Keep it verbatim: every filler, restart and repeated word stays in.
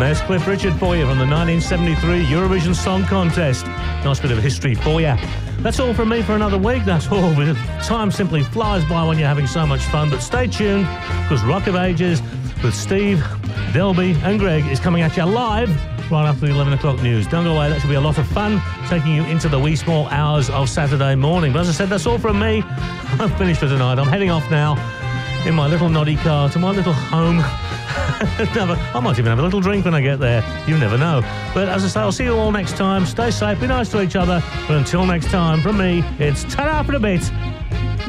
And there's Cliff Richard for you from the nineteen seventy-three Eurovision Song Contest. Nice bit of history for you. That's all from me for another week. That's all. Time simply flies by when you're having so much fun. But stay tuned, because Rock of Ages with Steve, Delby and Greg is coming at you live right after the eleven o'clock news. Don't go away. That should be a lot of fun, taking you into the wee small hours of Saturday morning. But as I said, that's all from me. I'm finished for tonight. I'm heading off now in my little noddy car to my little home. I might even have a little drink when I get there. You never know. But as I say, I'll see you all next time. Stay safe, be nice to each other. But until next time, from me, it's ta-ra for a bit.